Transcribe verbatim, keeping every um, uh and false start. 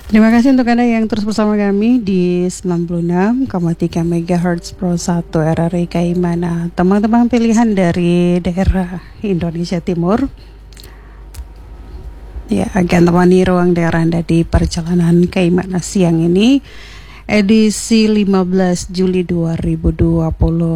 Terima kasih untuk Anda yang terus bersama kami di sembilan puluh enam koma tiga megahertz Pro satu R R I Kaimana. Teman-teman pilihan dari daerah Indonesia Timur, ya, akan temani ruang daerah Anda di perjalanan Kaimana siang ini, edisi lima belas Juli dua ribu dua puluh.